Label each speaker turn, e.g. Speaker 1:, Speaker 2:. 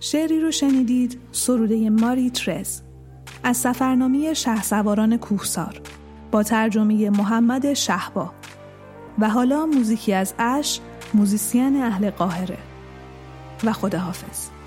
Speaker 1: شعری رو شنیدید، سروده ماری ترز از سفرنامه شهسواران کوهسار با ترجمه محمد شهبا. و حالا موزیکی از اش، موزیسین اهل قاهره. و خداحافظ.